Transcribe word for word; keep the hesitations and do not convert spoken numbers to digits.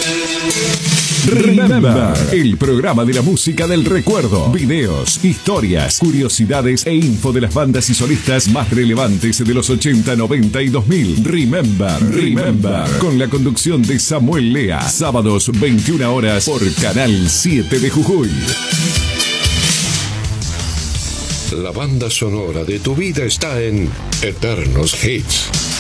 Remember, el programa de la música del recuerdo. Videos, historias, curiosidades e info de las bandas y solistas más relevantes de los ochenta, noventa y dos mil. Remember, Remember, con la conducción de Samuel Lea. Sábados veintiuna horas por Canal siete de Jujuy. La banda sonora de tu vida está en Eternos Hits.